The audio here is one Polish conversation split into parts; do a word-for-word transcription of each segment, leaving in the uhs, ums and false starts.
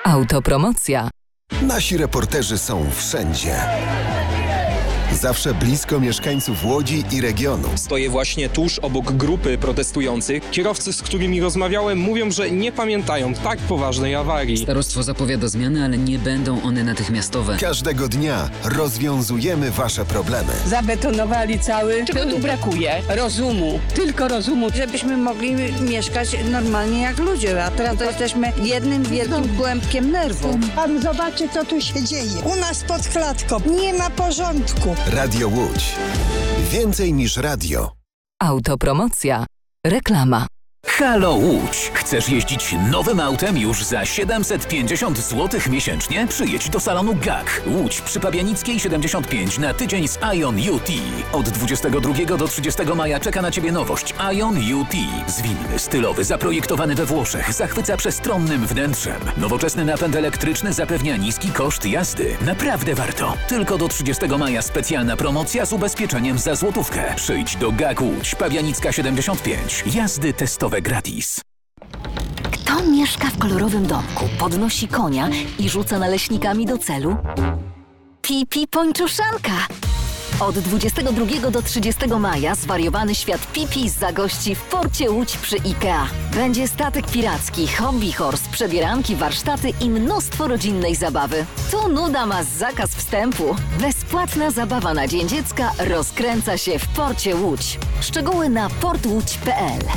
Autopromocja. Nasi reporterzy są wszędzie. Zawsze blisko mieszkańców Łodzi i regionu. Stoję właśnie tuż obok grupy protestujących. Kierowcy, z którymi rozmawiałem, mówią, że nie pamiętają tak poważnej awarii. Starostwo zapowiada zmiany, ale nie będą one natychmiastowe. Każdego dnia rozwiązujemy wasze problemy. Zabetonowali cały. Czego tu brakuje? Rozumu. Tylko rozumu. Żebyśmy mogli mieszkać normalnie jak ludzie, a teraz to jesteśmy jednym wielkim kłębkiem nerwów. Pan zobaczy, co tu się dzieje. U nas pod klatką nie ma porządku. Radio Łódź. Więcej niż radio. Autopromocja. Reklama. Halo Łódź! Chcesz jeździć nowym autem już za siedemset pięćdziesiąt złotych miesięcznie? Przyjedź do salonu G A K. Łódź przy Pabianickiej siedemdziesiąt pięć na tydzień z Ion U T. Od dwudziestego drugiego do trzydziestego maja czeka na Ciebie nowość Ion U T. Zwinny, stylowy, zaprojektowany we Włoszech, zachwyca przestronnym wnętrzem. Nowoczesny napęd elektryczny zapewnia niski koszt jazdy. Naprawdę warto. Tylko do trzydziestego maja specjalna promocja z ubezpieczeniem za złotówkę. Przyjdź do G A K Łódź, Pabianicka siedemdziesiąt pięć. Jazdy testowe gratis. Kto mieszka w kolorowym domku, podnosi konia i rzuca naleśnikami do celu? Pipi Pończuszanka! Od dwudziestego drugiego do trzydziestego maja zwariowany świat Pipi zagości w porcie Łódź przy IKEA. Będzie statek piracki, hobby horse, przebieranki, warsztaty i mnóstwo rodzinnej zabawy. Tu nuda ma zakaz wstępu. Bezpłatna zabawa na Dzień Dziecka rozkręca się w porcie Łódź. Szczegóły na port łódź kropka p l.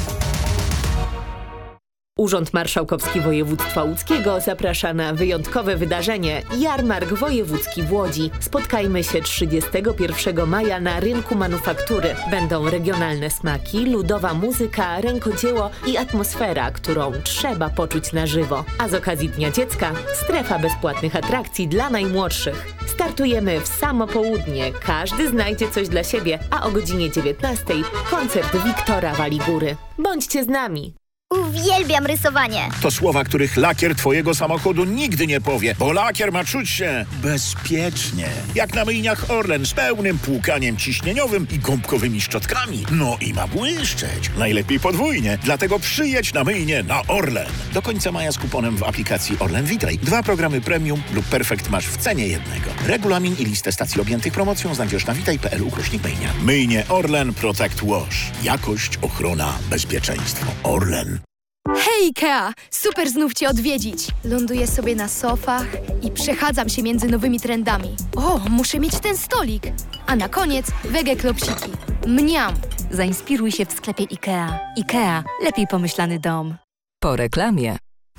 Urząd Marszałkowski Województwa Łódzkiego zaprasza na wyjątkowe wydarzenie Jarmark Wojewódzki w Łodzi. Spotkajmy się trzydziestego pierwszego maja na rynku manufaktury. Będą regionalne smaki, ludowa muzyka, rękodzieło i atmosfera, którą trzeba poczuć na żywo. A z okazji Dnia Dziecka strefa bezpłatnych atrakcji dla najmłodszych. Startujemy w samo południe. Każdy znajdzie coś dla siebie, a o godzinie dziewiętnastej koncert Wiktora Waligury. Bądźcie z nami! Uwielbiam rysowanie. To słowa, których lakier twojego samochodu nigdy nie powie, bo lakier ma czuć się bezpiecznie. Jak na myjniach Orlen z pełnym płukaniem ciśnieniowym i gąbkowymi szczotkami. No i ma błyszczeć. Najlepiej podwójnie. Dlatego przyjedź na myjnię na Orlen. Do końca maja z kuponem w aplikacji Orlen Witaj. Dwa programy premium lub perfekt masz w cenie jednego. Regulamin i listę stacji objętych promocją znajdziesz na witaj kropka p l ukośnik myjnia. Myjnie Orlen Protect Wash. Jakość, ochrona, bezpieczeństwo. Orlen. Hej Ikea! Super znów Cię odwiedzić. Ląduję sobie na sofach i przechadzam się między nowymi trendami. O, muszę mieć ten stolik. A na koniec wege klopsiki. Mniam! Zainspiruj się w sklepie IKEA. IKEA. Lepiej pomyślany dom. Po reklamie.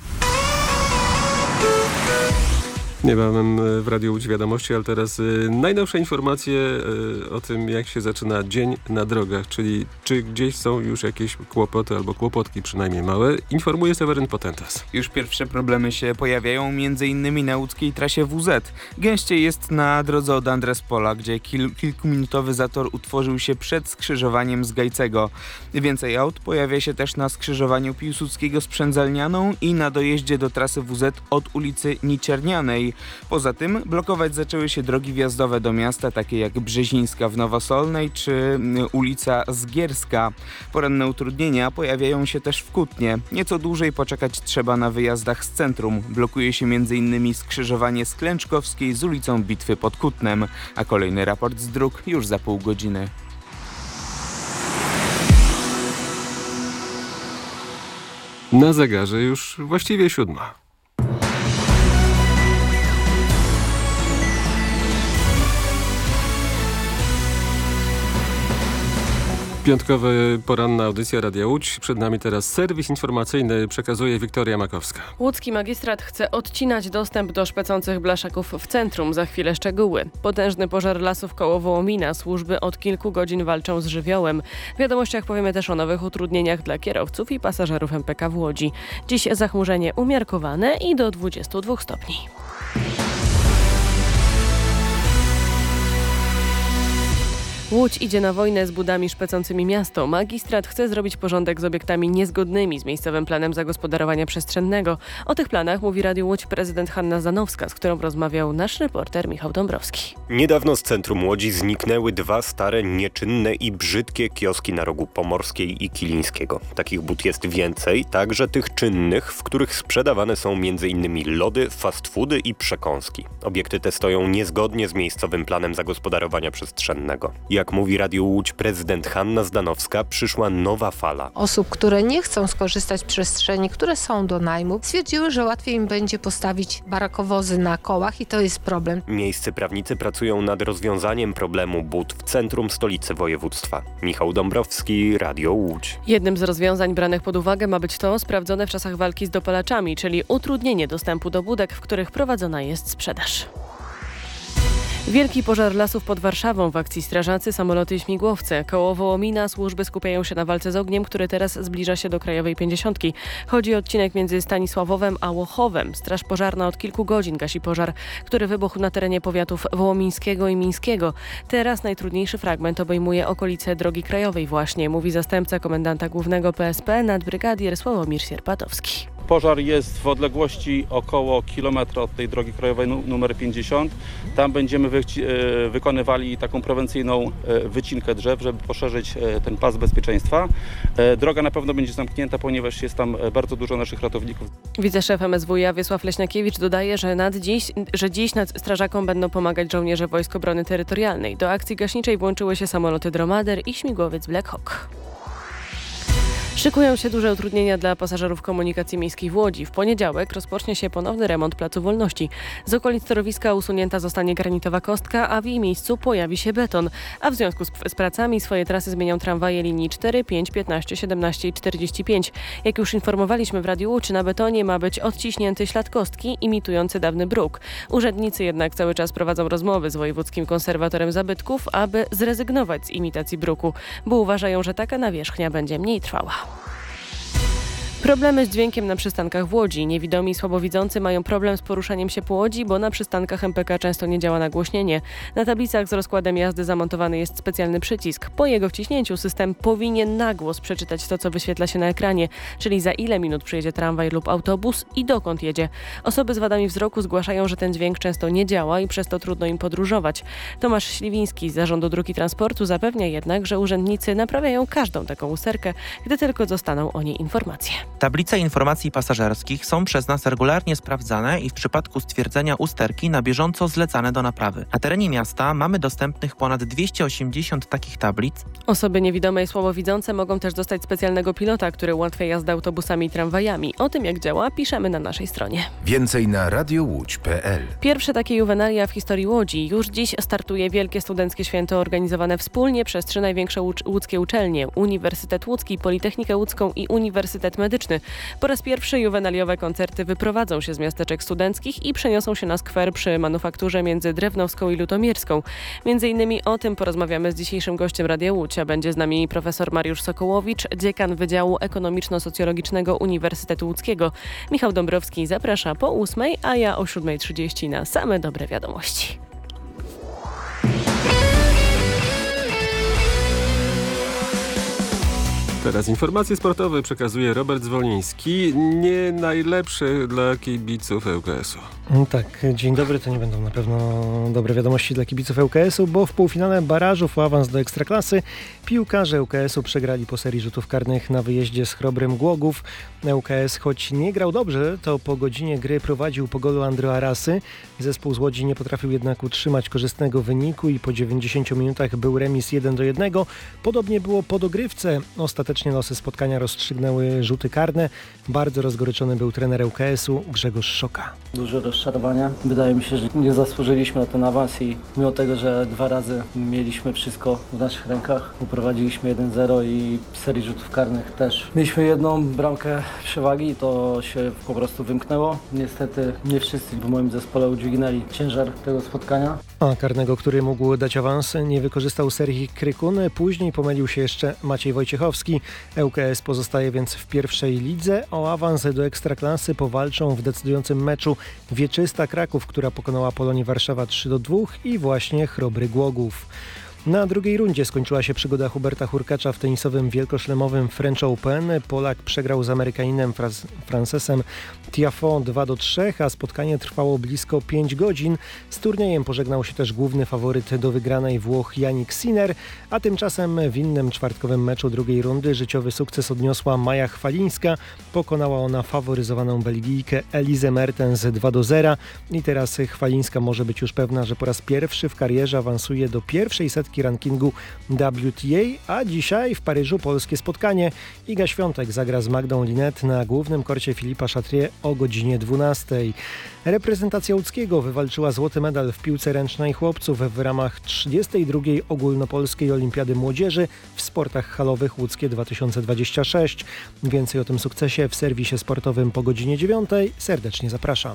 Niebawem w Radiu Łódź Wiadomości, ale teraz y, najnowsze informacje y, o tym, jak się zaczyna dzień na drogach, czyli czy gdzieś są już jakieś kłopoty albo kłopotki przynajmniej małe. Informuje Seweryn Potentas. Już pierwsze problemy się pojawiają między innymi na łódzkiej trasie W Z. Gęściej jest na drodze od Andrespola, gdzie kil- kilkuminutowy zator utworzył się przed skrzyżowaniem z Gajcego. Więcej aut pojawia się też na skrzyżowaniu Piłsudskiego z Przędzelnianą i na dojeździe do trasy W Z od ulicy Niciernianej. Poza tym blokować zaczęły się drogi wjazdowe do miasta, takie jak Brzezińska w Nowosolnej czy ulica Zgierska. Poranne utrudnienia pojawiają się też w Kutnie. Nieco dłużej poczekać trzeba na wyjazdach z centrum. Blokuje się między innymi skrzyżowanie z Klęczkowskiej z ulicą Bitwy pod Kutnem. A kolejny raport z dróg już za pół godziny. Na zegarze już właściwie siódma. Piątkowa poranna audycja Radia Łódź. Przed nami teraz serwis informacyjny, przekazuje Wiktoria Makowska. Łódzki magistrat chce odcinać dostęp do szpecących blaszaków w centrum. Za chwilę szczegóły. Potężny pożar lasów koło Wołomina. Służby od kilku godzin walczą z żywiołem. W wiadomościach powiemy też o nowych utrudnieniach dla kierowców i pasażerów M P K w Łodzi. Dziś zachmurzenie umiarkowane i do dwudziestu dwóch stopni. Łódź idzie na wojnę z budami szpecącymi miasto. Magistrat chce zrobić porządek z obiektami niezgodnymi z miejscowym planem zagospodarowania przestrzennego. O tych planach mówi Radiu Łódź prezydent Hanna Zdanowska, z którą rozmawiał nasz reporter Michał Dąbrowski. Niedawno z centrum Łodzi zniknęły dwa stare, nieczynne i brzydkie kioski na rogu Pomorskiej i Kilińskiego. Takich bud jest więcej, także tych czynnych, w których sprzedawane są między innymi lody, fast foody i przekąski. Obiekty te stoją niezgodnie z miejscowym planem zagospodarowania przestrzennego. Jak mówi Radio Łódź prezydent Hanna Zdanowska, przyszła nowa fala osób, które nie chcą skorzystać z przestrzeni, które są do najmu, stwierdziły, że łatwiej im będzie postawić barakowozy na kołach i to jest problem. Miejscy prawnicy pracują nad rozwiązaniem problemu bud w centrum stolicy województwa. Michał Dąbrowski, Radio Łódź. Jednym z rozwiązań branych pod uwagę ma być to sprawdzone w czasach walki z dopalaczami, czyli utrudnienie dostępu do budek, w których prowadzona jest sprzedaż. Wielki pożar lasów pod Warszawą, w akcji strażacy, samoloty i śmigłowce. Koło Wołomina służby skupiają się na walce z ogniem, który teraz zbliża się do Krajowej Pięćdziesiątki. Chodzi o odcinek między Stanisławowem a Łochowem. Straż pożarna od kilku godzin gasi pożar, który wybuchł na terenie powiatów wołomińskiego i mińskiego. Teraz najtrudniejszy fragment obejmuje okolice drogi krajowej właśnie, mówi zastępca komendanta głównego P S P nadbrygadier Sławomir Sierpatowski. Pożar jest w odległości około kilometra od tej drogi krajowej numer pięćdziesiąt. Tam będziemy wy, wykonywali taką prewencyjną wycinkę drzew, żeby poszerzyć ten pas bezpieczeństwa. Droga na pewno będzie zamknięta, ponieważ jest tam bardzo dużo naszych ratowników. Wiceszef M S W iA Wiesław Leśniakiewicz dodaje, że, nad dziś, że dziś nad strażakom będą pomagać żołnierze Wojsk Obrony Terytorialnej. Do akcji gaśniczej włączyły się samoloty Dromader i śmigłowiec Black Hawk. Szykują się duże utrudnienia dla pasażerów komunikacji miejskiej w Łodzi. W poniedziałek rozpocznie się ponowny remont Placu Wolności. Z okolic torowiska usunięta zostanie granitowa kostka, a w jej miejscu pojawi się beton. A w związku z, z pracami swoje trasy zmienią tramwaje linii cztery, pięć, piętnaście, siedemnaście i czterdzieści pięć. Jak już informowaliśmy w Radiu Łódź, na betonie ma być odciśnięty ślad kostki imitujący dawny bruk. Urzędnicy jednak cały czas prowadzą rozmowy z wojewódzkim konserwatorem zabytków, aby zrezygnować z imitacji bruku, bo uważają, że taka nawierzchnia będzie mniej trwała. Problemy z dźwiękiem na przystankach w Łodzi. Niewidomi i słabowidzący mają problem z poruszaniem się po Łodzi, bo na przystankach M P K często nie działa nagłośnienie. Na tablicach z rozkładem jazdy zamontowany jest specjalny przycisk. Po jego wciśnięciu system powinien na głos przeczytać to, co wyświetla się na ekranie, czyli za ile minut przyjedzie tramwaj lub autobus i dokąd jedzie. Osoby z wadami wzroku zgłaszają, że ten dźwięk często nie działa i przez to trudno im podróżować. Tomasz Śliwiński z Zarządu Dróg i Transportu zapewnia jednak, że urzędnicy naprawiają każdą taką usterkę, gdy tylko dostaną o niej informacje. Tablice informacji pasażerskich są przez nas regularnie sprawdzane i w przypadku stwierdzenia usterki na bieżąco zlecane do naprawy. Na terenie miasta mamy dostępnych ponad dwieście osiemdziesiąt takich tablic. Osoby niewidome i słabowidzące mogą też dostać specjalnego pilota, który ułatwia jazdę autobusami i tramwajami. O tym, jak działa, piszemy na naszej stronie. Więcej na radiowódź kropka p l. Pierwsze takie juwenalia w historii Łodzi. Już dziś startuje wielkie studenckie święto organizowane wspólnie przez trzy największe łódzkie uczelnie: Uniwersytet Łódzki, Politechnikę Łódzką i Uniwersytet Medyczny. Po raz pierwszy juwenaliowe koncerty wyprowadzą się z miasteczek studenckich i przeniosą się na skwer przy manufakturze między Drewnowską i Lutomierską. Między innymi o tym porozmawiamy z dzisiejszym gościem Radia Łódź, a będzie z nami profesor Mariusz Sokołowicz, dziekan Wydziału Ekonomiczno-Socjologicznego Uniwersytetu Łódzkiego. Michał Dąbrowski zaprasza po ósmej, a ja o siódmej trzydzieści na same dobre wiadomości. Teraz informacje sportowe przekazuje Robert Zwoliński. Nie najlepsze dla kibiców L K S u. Tak, dzień dobry. To nie będą na pewno dobre wiadomości dla kibiców L K S u, bo w półfinale barażów o awans do Ekstraklasy piłkarze L K S u przegrali po serii rzutów karnych na wyjeździe z Chrobrym Głogów. L K S, choć nie grał dobrze, to po godzinie gry prowadził po golu Andreo Arasy. Zespół z Łodzi nie potrafił jednak utrzymać korzystnego wyniku i po dziewięćdziesięciu minutach był remis jeden do jednego. Podobnie było po dogrywce. Ostatecznie losy spotkania rozstrzygnęły rzuty karne. Bardzo rozgoryczony był trener L K S u Grzegorz Szoka. Duże rozczarowanie. Wydaje mi się, że nie zasłużyliśmy na ten awans i mimo tego, że dwa razy mieliśmy wszystko w naszych rękach, uprowadziliśmy jeden zero i w serii rzutów karnych też mieliśmy jedną bramkę przewagi i to się po prostu wymknęło. Niestety nie wszyscy w moim zespole udźwignęli ciężar tego spotkania. A karnego, który mógł dać awans, nie wykorzystał Serhii Krykun. Później pomylił się jeszcze Maciej Wojciechowski. L K S pozostaje więc w pierwszej lidze. O awans do Ekstraklasy powalczą w decydującym meczu Wieczysta Kraków, która pokonała Polonię Warszawa trzy do dwóch i właśnie Chrobry Głogów. Na drugiej rundzie skończyła się przygoda Huberta Hurkacza w tenisowym wielkoszlemowym French Open. Polak przegrał z Amerykaninem Fras- Francesem Tiafoe dwa do trzech, a spotkanie trwało blisko pięć godzin. Z turniejem pożegnał się też główny faworyt do wygranej Włoch Jannik Sinner, a tymczasem w innym czwartkowym meczu drugiej rundy życiowy sukces odniosła Maja Chwalińska. Pokonała ona faworyzowaną Belgijkę Elizę Mertens dwa do zera i teraz Chwalińska może być już pewna, że po raz pierwszy w karierze awansuje do pierwszej setki rankingu W T A, a dzisiaj w Paryżu polskie spotkanie. Iga Świątek zagra z Magdą Linet na głównym korcie Filipa Chatrier o godzinie dwunastej. Reprezentacja łódzkiego wywalczyła złoty medal w piłce ręcznej chłopców w ramach trzydziestej drugiej ogólnopolskiej Olimpiady Młodzieży w sportach halowych Łódzkie dwa tysiące dwadzieścia sześć. Więcej o tym sukcesie w serwisie sportowym po godzinie dziewiątej. Serdecznie zapraszam.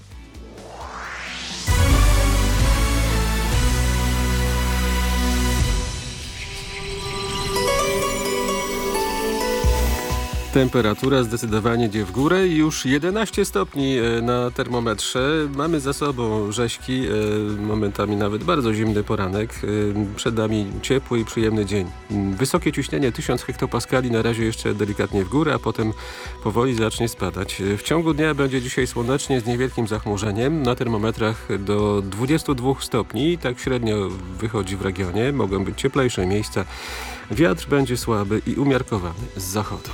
Temperatura zdecydowanie idzie w górę i już jedenaście stopni na termometrze. Mamy za sobą rzeźki, momentami nawet bardzo zimny poranek. Przed nami ciepły i przyjemny dzień. Wysokie ciśnienie tysiąc hektopaskali, na razie jeszcze delikatnie w górę, a potem powoli zacznie spadać. W ciągu dnia będzie dzisiaj słonecznie z niewielkim zachmurzeniem. Na termometrach do dwudziestu dwóch stopni. Tak średnio wychodzi w regionie. Mogą być cieplejsze miejsca. Wiatr będzie słaby i umiarkowany z zachodu.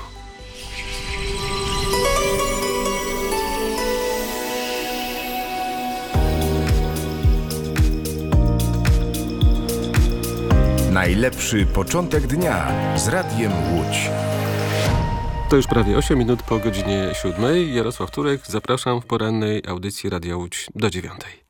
Najlepszy początek dnia z Radiem Łódź. To już prawie osiem minut po godzinie siódmej. Jarosław Turek, zapraszam w porannej audycji Radia Łódź do dziewiątej.